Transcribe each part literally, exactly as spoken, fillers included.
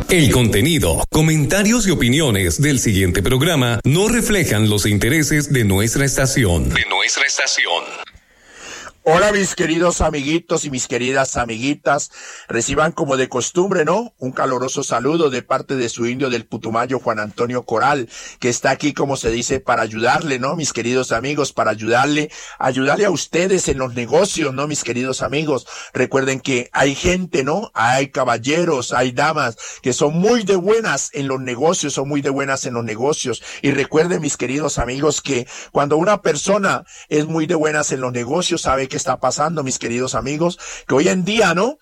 El contenido, comentarios y opiniones del siguiente programa no reflejan los intereses de nuestra estación. De nuestra estación. Hola mis queridos amiguitos y mis queridas amiguitas, reciban como de costumbre, ¿no? Un caloroso saludo de parte de su indio del Putumayo, Juan Antonio Coral, que está aquí, como se dice, para ayudarle, ¿no? Mis queridos amigos, para ayudarle, ayudarle a ustedes en los negocios, ¿no? Mis queridos amigos, recuerden que hay gente, ¿no? Hay caballeros, hay damas que son muy de buenas en los negocios, son muy de buenas en los negocios. Y recuerden, mis queridos amigos, que cuando una persona es muy de buenas en los negocios, sabe que está pasando, mis queridos amigos, que hoy en día, ¿no?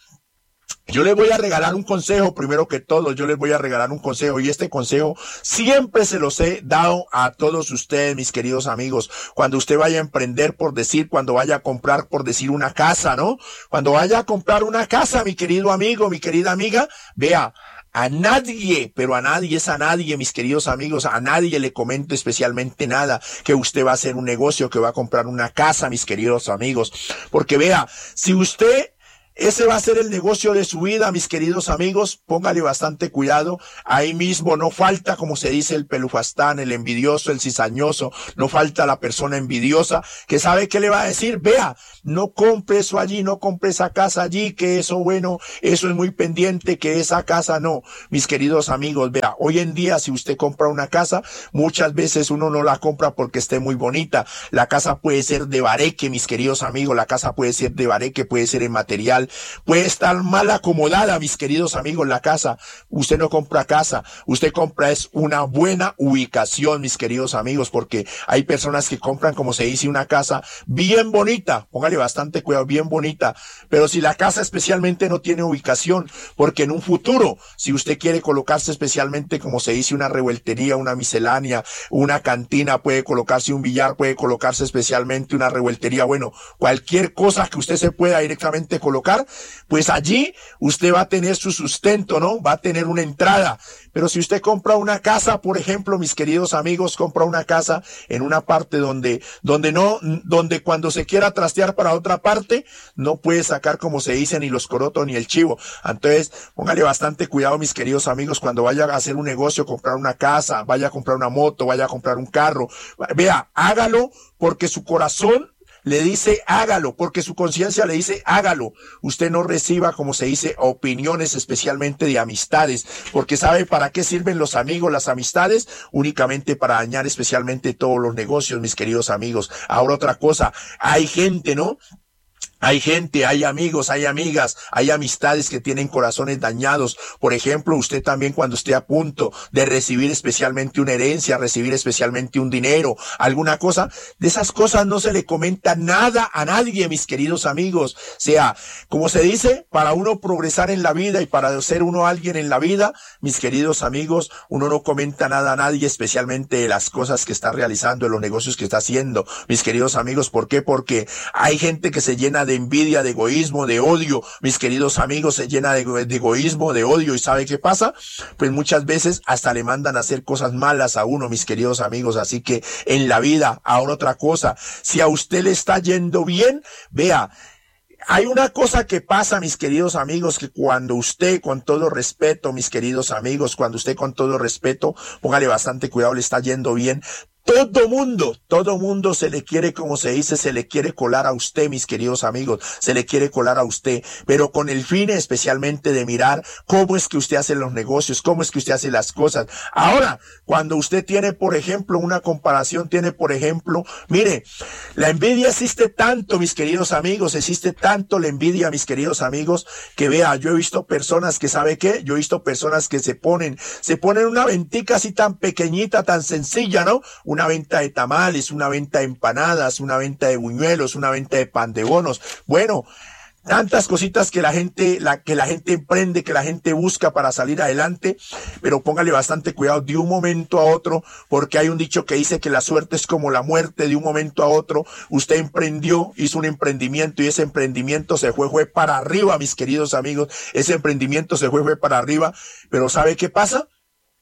Yo les voy a regalar un consejo, primero que todo, yo les voy a regalar un consejo, y este consejo siempre se los he dado a todos ustedes, mis queridos amigos. Cuando usted vaya a emprender, por decir, cuando vaya a comprar, por decir, una casa, ¿no? Cuando vaya a comprar una casa, mi querido amigo, mi querida amiga, vea, a nadie, pero a nadie es a nadie, mis queridos amigos, a nadie le comento especialmente nada, que usted va a hacer un negocio, que va a comprar una casa, mis queridos amigos. Porque vea, si usted, ese va a ser el negocio de su vida, mis queridos amigos, póngale bastante cuidado. Ahí mismo no falta, como se dice, el pelufastán, el envidioso, el cizañoso, no falta la persona envidiosa que sabe qué le va a decir. Vea, no compre eso allí, no compre esa casa allí, que eso, bueno, eso es muy pendiente, que esa casa no. Mis queridos amigos, vea, hoy en día si usted compra una casa, muchas veces uno no la compra porque esté muy bonita. La casa puede ser de bareque, mis queridos amigos, la casa puede ser de bareque, puede ser en material, puede estar mal acomodada, mis queridos amigos, la casa. Usted no compra casa, usted compra es una buena ubicación, mis queridos amigos, porque hay personas que compran, como se dice, una casa bien bonita, póngale bastante cuidado, bien bonita, pero si la casa especialmente no tiene ubicación, porque en un futuro, si usted quiere colocarse especialmente, como se dice, una revueltería, una miscelánea, una cantina, puede colocarse un billar, puede colocarse especialmente una revueltería, bueno, cualquier cosa que usted se pueda directamente colocar, pues allí usted va a tener su sustento, ¿no? Va a tener una entrada. Pero si usted compra una casa, por ejemplo, mis queridos amigos, compra una casa en una parte donde, donde no, donde cuando se quiera trastear para otra parte, no puede sacar, como se dice, ni los corotos ni el chivo. Entonces, póngale bastante cuidado, mis queridos amigos, cuando vaya a hacer un negocio, comprar una casa, vaya a comprar una moto, vaya a comprar un carro. Vea, hágalo porque su corazón le dice hágalo, porque su conciencia le dice hágalo. Usted no reciba, como se dice, opiniones especialmente de amistades, porque sabe para qué sirven los amigos, las amistades, únicamente para dañar especialmente todos los negocios, mis queridos amigos. Ahora otra cosa, hay gente, ¿no? Hay gente, hay amigos, hay amigas, hay amistades que tienen corazones dañados. Por ejemplo, usted también cuando esté a punto de recibir especialmente una herencia, recibir especialmente un dinero, alguna cosa, de esas cosas no se le comenta nada a nadie, mis queridos amigos. O sea, como se dice, para uno progresar en la vida y para ser uno alguien en la vida, mis queridos amigos, uno no comenta nada a nadie, especialmente de las cosas que está realizando, de los negocios que está haciendo, mis queridos amigos. ¿Por qué? Porque hay gente que se llena de envidia, de egoísmo, de odio, mis queridos amigos, se llena de, de egoísmo, de odio, y ¿sabe qué pasa? Pues muchas veces hasta le mandan a hacer cosas malas a uno, mis queridos amigos. Así que en la vida, ahora otra cosa, si a usted le está yendo bien, vea, hay una cosa que pasa, mis queridos amigos, que cuando usted, con todo respeto, mis queridos amigos, cuando usted con todo respeto, póngale bastante cuidado, le está yendo bien, todo mundo, todo mundo se le quiere, como se dice, se le quiere colar a usted, mis queridos amigos, se le quiere colar a usted, pero con el fin especialmente de mirar cómo es que usted hace los negocios, cómo es que usted hace las cosas. Ahora, cuando usted tiene, por ejemplo, una comparación, tiene, por ejemplo, mire, la envidia existe tanto, mis queridos amigos, existe tanto la envidia, mis queridos amigos, que vea, yo he visto personas que, ¿sabe qué? Yo he visto personas que se ponen, se ponen una ventica así tan pequeñita, tan sencilla, ¿no? Una venta de tamales, una venta de empanadas, una venta de buñuelos, una venta de pan de bonos. Bueno, tantas cositas que la gente, la, que la gente emprende, que la gente busca para salir adelante, pero póngale bastante cuidado de un momento a otro, porque hay un dicho que dice que la suerte es como la muerte. De un momento a otro, usted emprendió, hizo un emprendimiento y ese emprendimiento se fue, fue para arriba, mis queridos amigos, ese emprendimiento se fue, fue para arriba, pero ¿sabe qué pasa?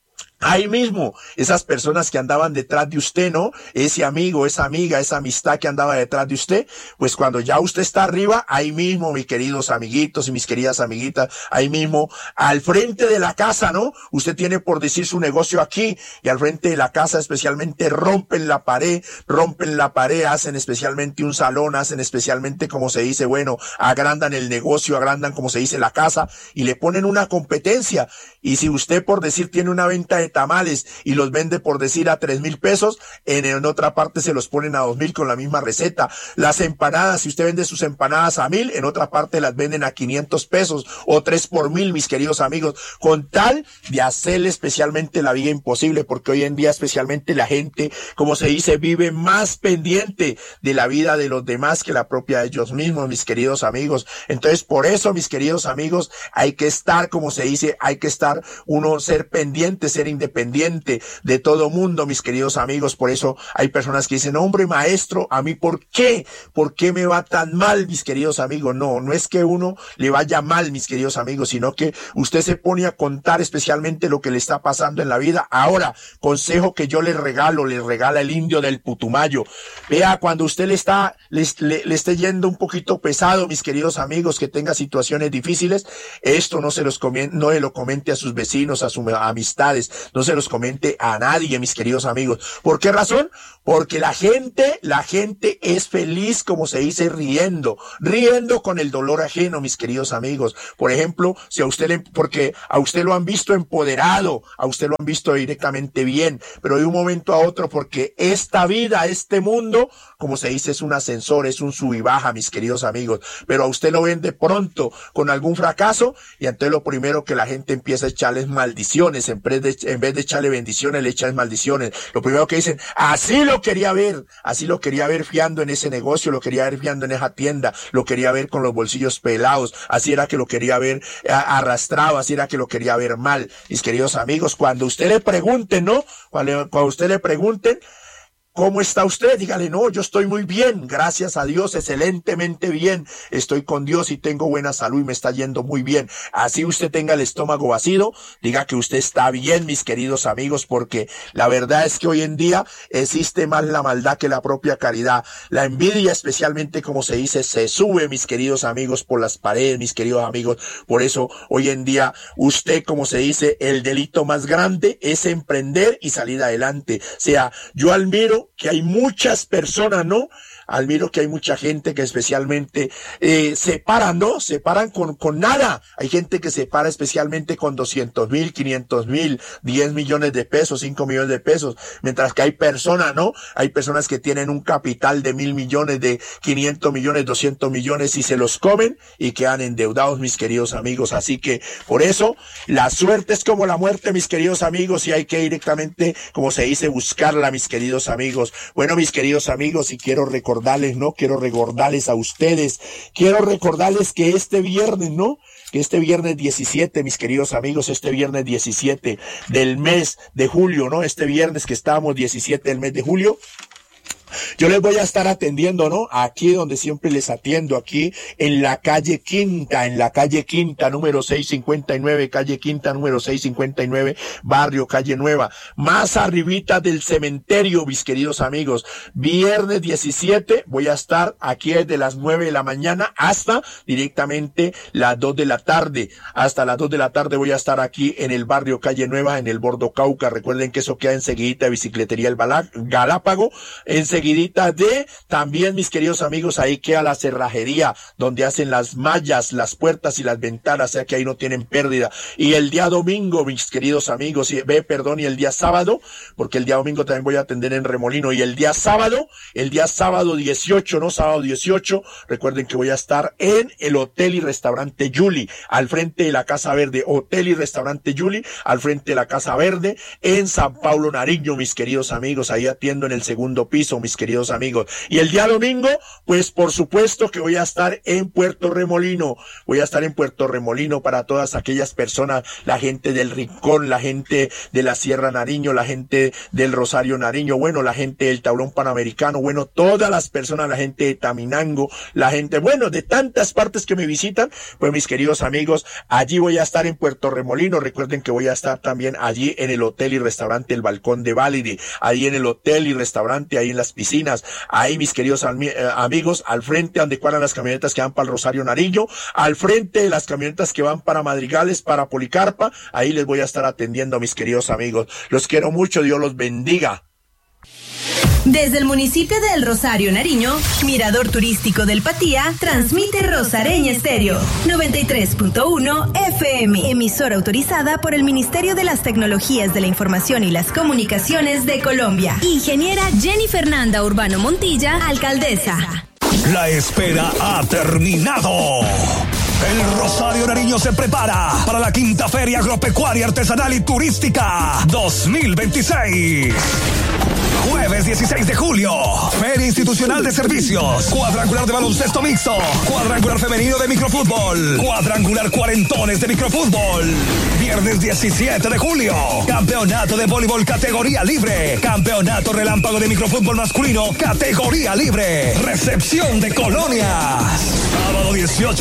Ahí mismo, esas personas que andaban detrás de usted, ¿no? Ese amigo, esa amiga, esa amistad que andaba detrás de usted, pues cuando ya usted está arriba, ahí mismo, mis queridos amiguitos y mis queridas amiguitas, ahí mismo, al frente de la casa, ¿no? Usted tiene por decir su negocio aquí, y al frente de la casa especialmente rompen la pared, rompen la pared, hacen especialmente un salón, hacen especialmente, como se dice, bueno, agrandan el negocio, agrandan, como se dice, la casa, y le ponen una competencia. Y si usted, por decir, tiene una venta de tamales y los vende por decir a tres mil pesos, en, en otra parte se los ponen a dos mil con la misma receta. Las empanadas, si usted vende sus empanadas a mil, en otra parte las venden a quinientos pesos o tres por mil, mis queridos amigos, con tal de hacerle especialmente la vida imposible, porque hoy en día especialmente la gente, como se dice, vive más pendiente de la vida de los demás que la propia de ellos mismos, mis queridos amigos. Entonces, por eso, mis queridos amigos, hay que estar, como se dice, hay que estar uno, ser pendiente, ser independiente de todo mundo, mis queridos amigos. Por eso hay personas que dicen, hombre, maestro, ¿a mí por qué? ¿Por qué me va tan mal, mis queridos amigos? No, no es que uno le vaya mal, mis queridos amigos, sino que usted se pone a contar especialmente lo que le está pasando en la vida. Ahora, consejo que yo le regalo, le regala el indio del Putumayo. Vea, cuando usted le está, le, le, le esté yendo un poquito pesado, mis queridos amigos, que tenga situaciones difíciles, esto no se los comente, no se lo comente a sus vecinos, a sus amistades, no se los comente a nadie, mis queridos amigos. ¿Por qué razón? Porque la gente, la gente es feliz, como se dice, riendo, riendo con el dolor ajeno, mis queridos amigos. Por ejemplo, si a usted le, porque a usted lo han visto empoderado, a usted lo han visto directamente bien, pero de un momento a otro, porque esta vida, este mundo, como se dice, es un ascensor, es un sub y baja, mis queridos amigos, pero a usted lo ven de pronto con algún fracaso, y entonces lo primero que la gente empieza a echarles maldiciones, en vez de, en vez de echarle bendiciones, le echan maldiciones. Lo primero que dicen, así lo quería ver, así lo quería ver fiando en ese negocio, lo quería ver fiando en esa tienda, lo quería ver con los bolsillos pelados, así era que lo quería ver arrastrado, así era que lo quería ver mal. Mis queridos amigos, cuando usted le pregunten, ¿no? Cuando, cuando usted le pregunten, ¿cómo está usted? Dígale, no, yo estoy muy bien, gracias a Dios, excelentemente bien, estoy con Dios y tengo buena salud y me está yendo muy bien. Así usted tenga el estómago vacío, diga que usted está bien, mis queridos amigos, porque la verdad es que hoy en día existe más la maldad que la propia caridad. La envidia, especialmente, como se dice, se sube, mis queridos amigos, por las paredes, mis queridos amigos. Por eso, hoy en día, usted, como se dice, el delito más grande es emprender y salir adelante. O sea, yo admiro que hay muchas personas, ¿no? Admiro que hay mucha gente que especialmente eh, se paran, ¿no? Se paran con, con nada. Hay gente que se para especialmente con doscientos mil, quinientos mil, diez millones de pesos, cinco millones de pesos. Mientras que hay personas, ¿no? Hay personas que tienen un capital de mil millones, de quinientos millones, doscientos millones y se los comen y quedan endeudados, mis queridos amigos. Así que por eso la suerte es como la muerte, mis queridos amigos, y hay que directamente, como se dice, buscarla, mis queridos amigos. Bueno, mis queridos amigos, y quiero recordar recordarles, ¿no? Quiero recordarles a ustedes, quiero recordarles que este viernes, ¿no? Que este viernes diecisiete, mis queridos amigos, este viernes diecisiete del mes de julio, ¿no? Este viernes que estamos diecisiete del mes de julio, yo les voy a estar atendiendo, ¿no? Aquí donde siempre les atiendo, aquí en la calle Quinta, en la calle Quinta, número seiscientos cincuenta y nueve, calle Quinta, número seiscientos cincuenta y nueve, barrio Calle Nueva, más arribita del cementerio, mis queridos amigos. Viernes diecisiete voy a estar aquí desde las nueve de la mañana hasta directamente las dos de la tarde. Hasta las dos de la tarde voy a estar aquí en el barrio Calle Nueva, en el Bordo Cauca. Recuerden que eso queda enseguidita de Bicicletería El Galápago, enseguida seguidita de, también, mis queridos amigos, ahí queda la cerrajería, donde hacen las mallas, las puertas y las ventanas, o sea que ahí no tienen pérdida. Y el día domingo, mis queridos amigos, y ve, perdón, y el día sábado, porque el día domingo también voy a atender en Remolino, y el día sábado, el día sábado dieciocho, ¿no? Sábado dieciocho, recuerden que voy a estar en el Hotel y Restaurante Yuli, al frente de la Casa Verde, Hotel y Restaurante Yuli, al frente de la Casa Verde, en San Pablo Nariño, mis queridos amigos, ahí atiendo en el segundo piso, mis mis queridos amigos. Y el día domingo, pues por supuesto que voy a estar en Puerto Remolino. Voy a estar en Puerto Remolino para todas aquellas personas, la gente del Rincón, la gente de la Sierra Nariño, la gente del Rosario Nariño, bueno, la gente del Tablón Panamericano, bueno, todas las personas, la gente de Taminango, la gente, bueno, de tantas partes que me visitan, pues mis queridos amigos, allí voy a estar en Puerto Remolino. Recuerden que voy a estar también allí en el hotel y restaurante El Balcón de Valide, ahí en el hotel y restaurante, ahí en las piscinas, ahí mis queridos am eh, amigos, al frente donde cuadran las camionetas que van para el Rosario Nariño, al frente de las camionetas que van para Madrigales, para Policarpa, ahí les voy a estar atendiendo, mis queridos amigos. Los quiero mucho, Dios los bendiga. Desde el municipio de El Rosario Nariño, Mirador Turístico del Patía, transmite Rosareña Estéreo, noventa y tres punto uno F M, emisora autorizada por el Ministerio de las Tecnologías de la Información y las Comunicaciones de Colombia. Ingeniera Jenny Fernanda Urbano Montilla, alcaldesa. La espera ha terminado. El Rosario Nariño se prepara para la quinta Feria Agropecuaria, Artesanal y Turística dos mil veintiséis. Jueves dieciséis de julio, Feria Institucional de Servicios, Cuadrangular de Baloncesto Mixto, Cuadrangular Femenino de Microfútbol, Cuadrangular Cuarentones de Microfútbol. Viernes diecisiete de julio, Campeonato de Voleibol Categoría Libre, Campeonato Relámpago de Microfútbol Masculino Categoría Libre, Recepción de Colonias. Sábado dieciocho